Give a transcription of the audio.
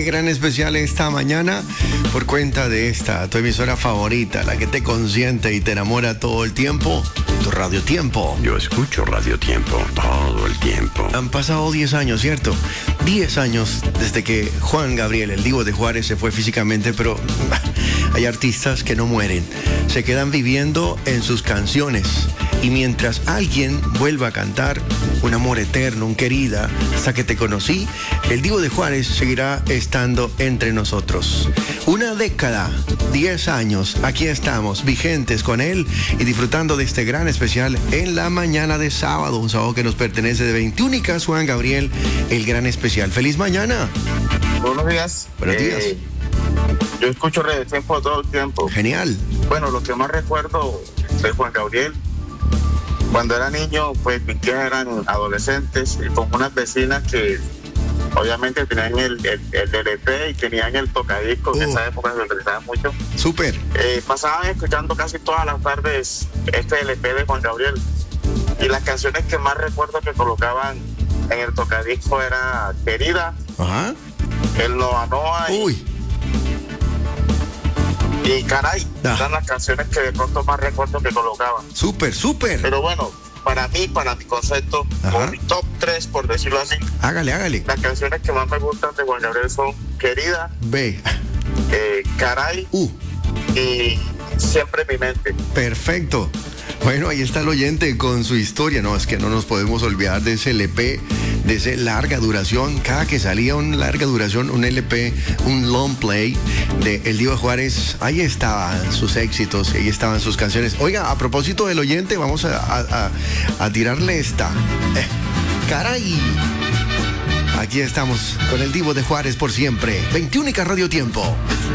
Qué gran especial esta mañana por cuenta de esta, tu emisora favorita, la que te consiente y te enamora todo el tiempo, tu Radio Tiempo. Yo escucho Radio Tiempo todo el tiempo. Han pasado 10 años, ¿cierto? 10 años desde que Juan Gabriel, el Divo de Juárez, se fue físicamente, pero hay artistas que no mueren, se quedan viviendo en sus canciones. Y mientras alguien vuelva a cantar un amor eterno, un querida, hasta que te conocí, el Divo de Juárez seguirá estando entre nosotros. Una década, 10 años, aquí estamos, vigentes con él y disfrutando de este gran especial en la mañana de sábado, un sábado que nos pertenece de 21 Juan Gabriel, el gran especial. ¡Feliz mañana! Buenos días. Buenos días. Yo escucho Radio Tiempo todo el tiempo. Genial. Bueno, lo que más recuerdo de Juan Gabriel, cuando era niño, pues mis tías eran adolescentes y con unas vecinas que obviamente tenían el LP y tenían el tocadisco, que en esa época se utilizaba mucho. Súper. Pasaban escuchando casi todas las tardes este LP de Juan Gabriel. Y las canciones que más recuerdo que colocaban en el tocadisco era Querida, Ajá. El Noa Noa y Caray. Eran las canciones que de pronto más recuerdo que colocaban. Súper, súper. Pero bueno, para mi concepto, con mi top 3, por decirlo así, Hágale. las canciones que más me gustan de Juan Gabriel son Querida, Ve. Caray y Siempre en mi mente. Perfecto. Bueno, ahí está el oyente con su historia. No, es que no nos podemos olvidar de ese LP, de esa larga duración. Cada que salía una larga duración, un LP, un long play de El Divo de Juárez, ahí estaban sus éxitos, ahí estaban sus canciones. Oiga, a propósito del oyente, vamos a tirarle esta. ¡Caray! Aquí estamos con El Divo de Juárez por siempre. 21 Radio Tiempo.